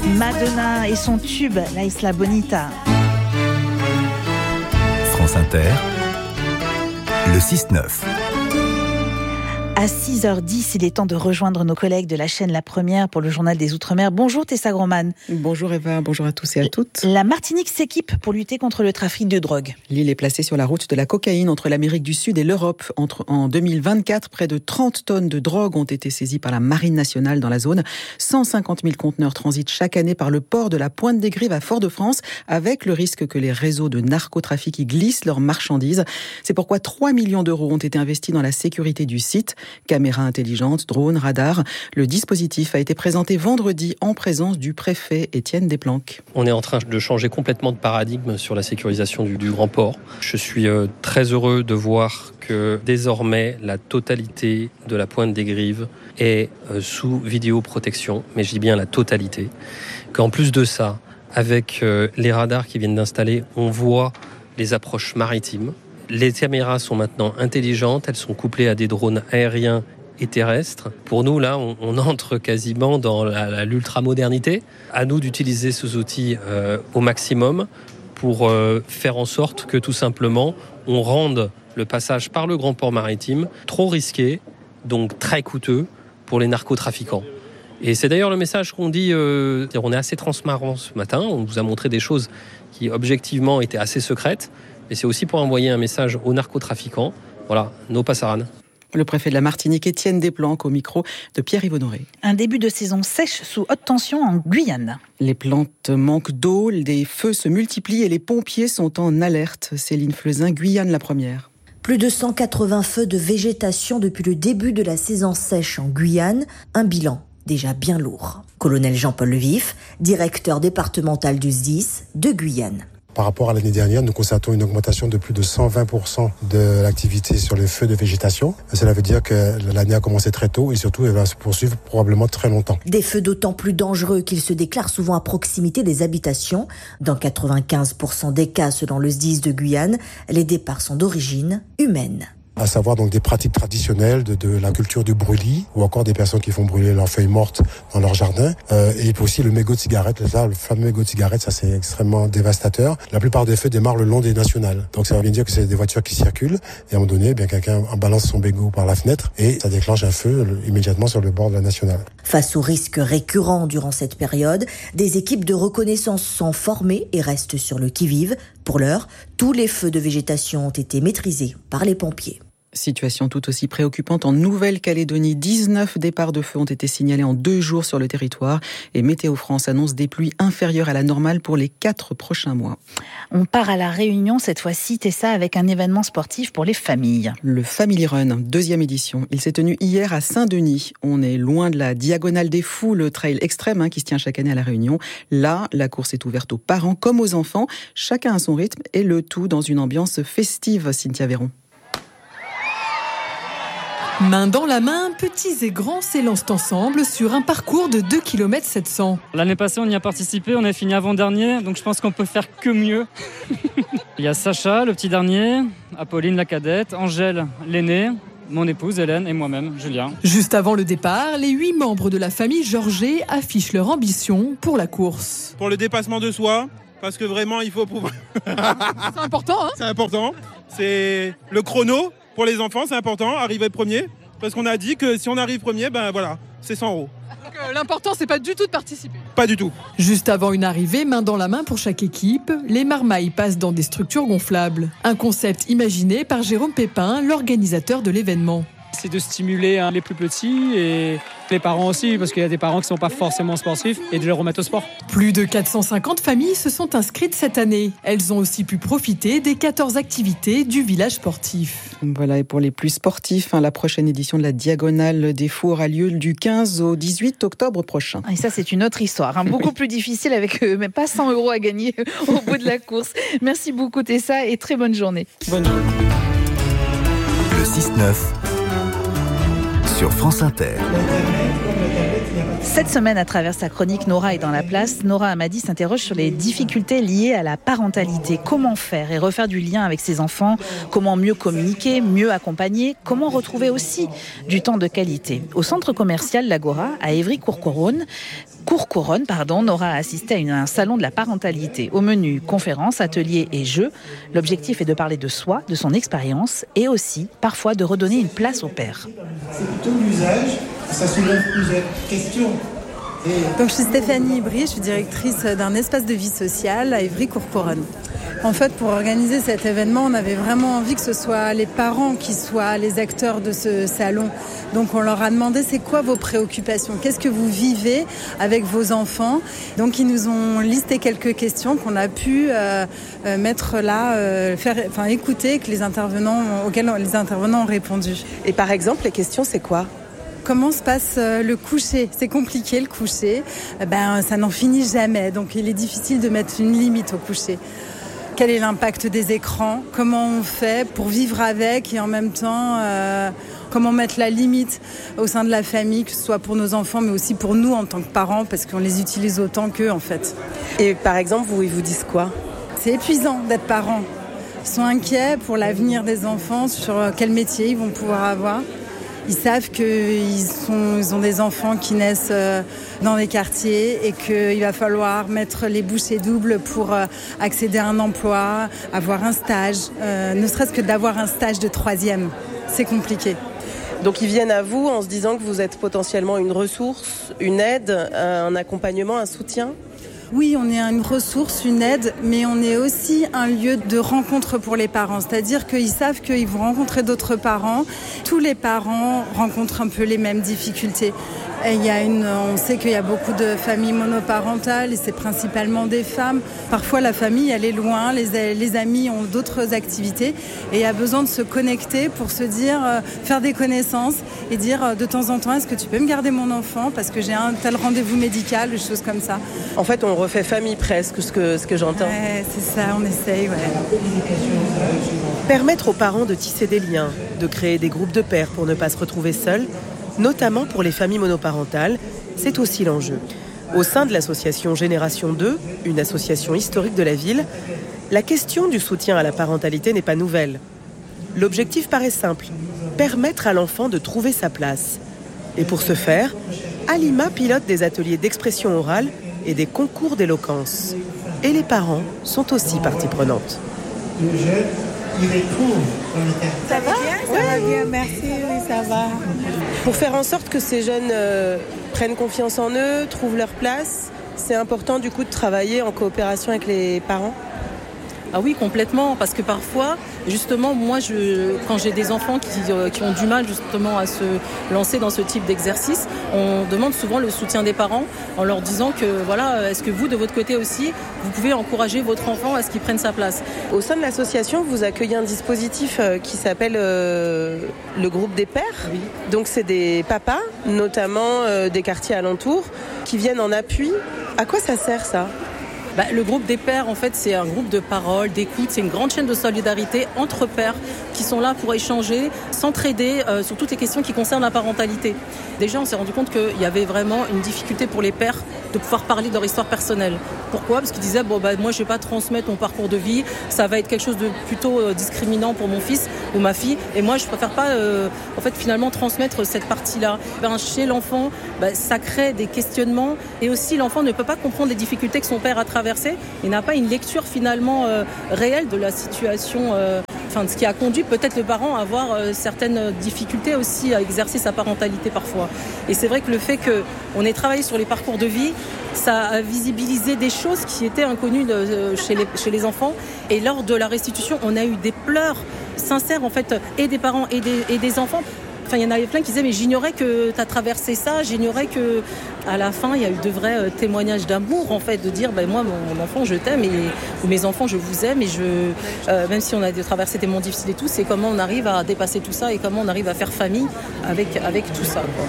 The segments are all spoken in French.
Madonna et son tube, La Isla Bonita. France Inter, le 6-9. À 6h10, il est temps de rejoindre nos collègues de la chaîne La Première pour le journal des Outre-mer. Bonjour Tessa Groman. Bonjour Eva, bonjour à tous et à toutes. La Martinique s'équipe pour lutter contre le trafic de drogue. L'île est placée sur la route de la cocaïne entre l'Amérique du Sud et l'Europe. En 2024, près de 30 tonnes de drogue ont été saisies par la Marine nationale dans la zone. 150 000 conteneurs transitent chaque année par le port de la Pointe des Grives à Fort-de-France, avec le risque que les réseaux de narcotrafic y glissent leurs marchandises. C'est pourquoi 3 millions d'euros ont été investis dans la sécurité du site. Caméras intelligentes, drones, radars. Le dispositif a été présenté vendredi en présence du préfet Étienne Desplanques. On est en train de changer complètement de paradigme sur la sécurisation du Grand Port. Je suis très heureux de voir que désormais la totalité de la Pointe des Grives est sous vidéoprotection, mais je dis bien la totalité. Qu'en plus de ça, avec les radars qui viennent d'installer, on voit les approches maritimes. Les caméras sont maintenant intelligentes, elles sont couplées à des drones aériens et terrestres. Pour nous, là, on entre quasiment dans l'ultramodernité. À nous d'utiliser ces outils au maximum pour faire en sorte que tout simplement, on rende le passage par le grand port maritime trop risqué, donc très coûteux pour les narcotrafiquants. Et c'est d'ailleurs le message qu'on dit, on est assez transparent ce matin, on vous a montré des choses qui objectivement étaient assez secrètes, mais c'est aussi pour envoyer un message aux narcotrafiquants. Voilà, no passaran. Le préfet de la Martinique, Étienne Desplanques, au micro de Pierre-Yves Honoré. Un début de saison sèche sous haute tension en Guyane. Les plantes manquent d'eau, des feux se multiplient et les pompiers sont en alerte. Céline Flezin, Guyane la première. Plus de 180 feux de végétation depuis le début de la saison sèche en Guyane. Un bilan déjà bien lourd. Colonel Jean-Paul Levif, directeur départemental du SDIS de Guyane. Par rapport à l'année dernière, nous constatons une augmentation de plus de 120% de l'activité sur les feux de végétation. Cela veut dire que l'année a commencé très tôt et surtout elle va se poursuivre probablement très longtemps. Des feux d'autant plus dangereux qu'ils se déclarent souvent à proximité des habitations. Dans 95% des cas, selon le SDIS de Guyane, les départs sont d'origine humaine. À savoir donc des pratiques traditionnelles de la culture du brûlis ou encore des personnes qui font brûler leurs feuilles mortes dans leur jardin. Et aussi le mégot de cigarette, le fameux mégot de cigarette, ça c'est extrêmement dévastateur. La plupart des feux démarrent le long des nationales. Donc ça veut bien dire que c'est des voitures qui circulent et à un moment donné, quelqu'un balance son mégot par la fenêtre et ça déclenche un feu immédiatement sur le bord de la nationale. Face aux risques récurrents durant cette période, des équipes de reconnaissance sont formées et restent sur le qui-vive. Pour l'heure, tous les feux de végétation ont été maîtrisés par les pompiers. Situation tout aussi préoccupante en Nouvelle-Calédonie. 19 départs de feu ont été signalés en 2 jours sur le territoire et Météo France annonce des pluies inférieures à la normale pour les 4 prochains mois. On part à La Réunion cette fois-ci, Tessa, avec un événement sportif pour les familles. Le Family Run, 2e édition. Il s'est tenu hier à Saint-Denis. On est loin de la Diagonale des Fous, le trail extrême qui se tient chaque année à La Réunion. Là, la course est ouverte aux parents comme aux enfants. Chacun à son rythme et le tout dans une ambiance festive, Cynthia Véron. Main dans la main, petits et grands s'élancent ensemble sur un parcours de 2 km 700. L'année passée, on y a participé, on a fini avant-dernier, donc je pense qu'on peut faire que mieux. Il y a Sacha, le petit dernier, Apolline, la cadette, Angèle, l'aînée, mon épouse Hélène et moi-même, Julien. Juste avant le départ, les 8 membres de la famille Georget affichent leur ambition pour la course. Pour le dépassement de soi, parce que vraiment, il faut pouvoir... C'est important, hein ? C'est important, c'est le chrono. Pour les enfants, c'est important, arriver premier, parce qu'on a dit que si on arrive premier, c'est 100 €. Donc l'important, c'est pas du tout de participer. Pas du tout. Juste avant une arrivée, main dans la main pour chaque équipe, les marmailles passent dans des structures gonflables. Un concept imaginé par Jérôme Pépin, l'organisateur de l'événement. C'est de stimuler les plus petits et les parents aussi, parce qu'il y a des parents qui ne sont pas forcément sportifs, et de les remettre au sport. Plus de 450 familles se sont inscrites cette année. Elles ont aussi pu profiter des 14 activités du village sportif. Voilà, et pour les plus sportifs, la prochaine édition de la Diagonale des Fous aura lieu du 15 au 18 octobre prochain. Et ça, c'est une autre histoire, beaucoup plus difficile avec même pas 100 € à gagner au bout de la course. Merci beaucoup Tessa et très bonne journée. Bonne journée. Le 6-9 sur France Inter. Cette semaine, à travers sa chronique Nora est dans la place, Nora Hamadi s'interroge sur les difficultés liées à la parentalité. Comment faire et refaire du lien avec ses enfants? Comment mieux communiquer, mieux accompagner? Comment retrouver aussi du temps de qualité? Au centre commercial L'Agora, à Évry-Courcouronnes, Nora a assisté à un salon de la parentalité. Au menu, conférences, ateliers et jeux. L'objectif est de parler de soi, de son expérience et aussi, parfois, de redonner une place au père. C'est plutôt l'usage, ça soulève plusieurs questions. Donc, je suis Stéphanie Ibry, je suis directrice d'un espace de vie sociale à Évry-Courcouronnes. En fait, pour organiser cet événement, on avait vraiment envie que ce soit les parents qui soient les acteurs de ce salon. Donc, on leur a demandé c'est quoi vos préoccupations? Qu'est-ce que vous vivez avec vos enfants? Donc, ils nous ont listé quelques questions qu'on a pu mettre là, écouter que auxquelles les intervenants ont répondu. Et par exemple, les questions, c'est quoi? Comment se passe le coucher? C'est compliqué le coucher. Ça n'en finit jamais. Donc, il est difficile de mettre une limite au coucher. Quel est l'impact des écrans? Comment on fait pour vivre avec et en même temps, comment mettre la limite au sein de la famille, que ce soit pour nos enfants, mais aussi pour nous en tant que parents, parce qu'on les utilise autant qu'eux en fait. Et par exemple, ils vous disent quoi? C'est épuisant d'être parent. Ils sont inquiets pour l'avenir des enfants, sur quel métier ils vont pouvoir avoir. Ils savent qu'ils ont des enfants qui naissent dans des quartiers et qu'il va falloir mettre les bouchées doubles pour accéder à un emploi, avoir un stage, ne serait-ce que d'avoir un stage de 3e. C'est compliqué. Donc ils viennent à vous en se disant que vous êtes potentiellement une ressource, une aide, un accompagnement, un soutien ? Oui, on est une ressource, une aide, mais on est aussi un lieu de rencontre pour les parents. C'est-à-dire qu'ils savent qu'ils vont rencontrer d'autres parents. Tous les parents rencontrent un peu les mêmes difficultés. Et on sait qu'il y a beaucoup de familles monoparentales et c'est principalement des femmes. Parfois, la famille, elle est loin, les amis ont d'autres activités et il y a besoin de se connecter pour se dire, faire des connaissances et dire de temps en temps, est-ce que tu peux me garder mon enfant parce que j'ai un tel rendez-vous médical, des choses comme ça. En fait, on refait famille presque, ce que j'entends. Ouais, c'est ça, on essaye, ouais. Permettre aux parents de tisser des liens, de créer des groupes de pères pour ne pas se retrouver seuls, notamment pour les familles monoparentales, c'est aussi l'enjeu. Au sein de l'association Génération 2, une association historique de la ville, la question du soutien à la parentalité n'est pas nouvelle. L'objectif paraît simple, permettre à l'enfant de trouver sa place. Et pour ce faire, Alima pilote des ateliers d'expression orale et des concours d'éloquence. Et les parents sont aussi partie prenante. Le jeune, il retrouve dans le terme. Ça va bien? Ça va bien, merci, oui, ça va. Pour faire en sorte que ces jeunes prennent confiance en eux, trouvent leur place, c'est important du coup de travailler en coopération avec les parents? Ah oui, complètement, parce que parfois, justement, moi, quand j'ai des enfants qui ont du mal justement à se lancer dans ce type d'exercice, on demande souvent le soutien des parents en leur disant que, voilà, est-ce que vous, de votre côté aussi, vous pouvez encourager votre enfant à ce qu'il prenne sa place? Au sein de l'association, vous accueillez un dispositif qui s'appelle le groupe des pères. Oui. Donc, c'est des papas, notamment des quartiers alentours, qui viennent en appui. À quoi ça sert, ça ? Le groupe des pères, en fait, c'est un groupe de parole, d'écoute. C'est une grande chaîne de solidarité entre pères qui sont là pour échanger, s'entraider sur toutes les questions qui concernent la parentalité. Déjà, on s'est rendu compte qu'il y avait vraiment une difficulté pour les pères de pouvoir parler de leur histoire personnelle. Pourquoi ? Parce qu'ils disaient, moi, je ne vais pas transmettre mon parcours de vie. Ça va être quelque chose de plutôt discriminant pour mon fils ou ma fille. Et moi, je préfère pas, finalement, transmettre cette partie-là. Chez l'enfant, ça crée des questionnements. Et aussi, l'enfant ne peut pas comprendre les difficultés que son père a traversées. Il n'a pas une lecture finalement réelle de la situation, de ce qui a conduit peut-être le parent à avoir certaines difficultés aussi à exercer sa parentalité parfois. Et c'est vrai que le fait qu'on ait travaillé sur les parcours de vie, ça a visibilisé des choses qui étaient inconnues chez les enfants. Et lors de la restitution, on a eu des pleurs sincères en fait, et des parents et des enfants. Enfin, il y en avait plein qui disaient mais j'ignorais que tu as traversé ça, j'ignorais que à la fin il y a eu de vrais témoignages d'amour en fait, de dire moi mon enfant je t'aime ou mes enfants je vous aime et même si on a traversé des moments difficiles et tout, c'est comment on arrive à dépasser tout ça et comment on arrive à faire famille avec tout ça, quoi.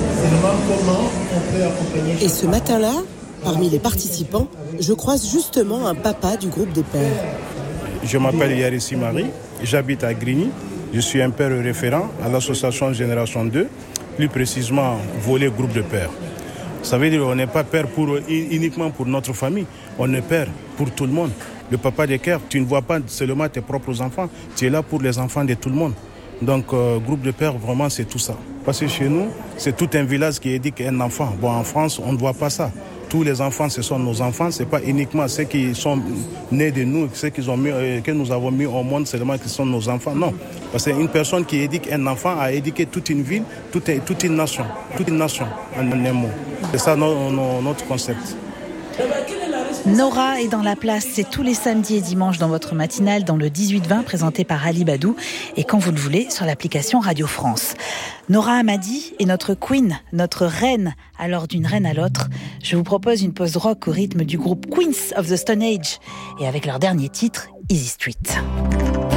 Et ce matin-là, parmi les participants, je croise justement un papa du groupe des pères. Je m'appelle Yarissi Marie, j'habite à Grigny. Je suis un père référent à l'association Génération 2, plus précisément volet groupe de pères. Ça veut dire qu'on n'est pas père uniquement pour notre famille, on est père pour tout le monde. Le papa de cœur, tu ne vois pas seulement tes propres enfants, tu es là pour les enfants de tout le monde. Donc, groupe de pères, vraiment, c'est tout ça. Parce que chez nous, c'est tout un village qui éduque un enfant. Bon, en France, on ne voit pas ça. Tous les enfants, ce sont nos enfants. Ce n'est pas uniquement ceux qui sont nés de nous, ceux que nous avons mis au monde seulement qui sont nos enfants. Non. Parce qu'une personne qui éduque un enfant a éduqué toute une ville, toute une nation. Toute une nation, en un mot. C'est ça notre concept. Nora est dans la place, c'est tous les samedis et dimanches dans votre matinale, dans le 18-20, présenté par Ali Badou, et quand vous le voulez, sur l'application Radio France. Nora Hamadi est notre queen, notre reine. Alors d'une reine à l'autre, je vous propose une pause rock au rythme du groupe Queens of the Stone Age, et avec leur dernier titre, Easy Street.